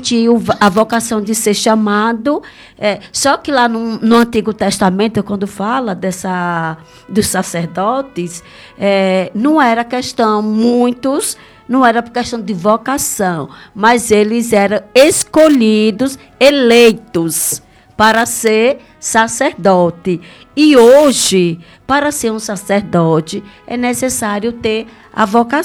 sentiu a vocação de ser chamado. Só que lá no Antigo Testamento, quando fala dos sacerdotes, não era questão, muitos, não era por questão de vocação, mas eles eram escolhidos, eleitos para ser sacerdote. E hoje, para ser um sacerdote, é necessário ter a vocação.